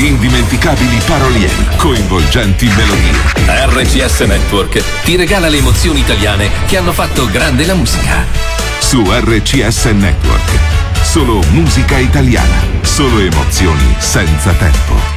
indimenticabili parolieri, coinvolgenti melodie. RCS Network ti regala le emozioni italiane che hanno fatto grande la musica. Su RCS Network, solo musica italiana, solo emozioni senza tempo.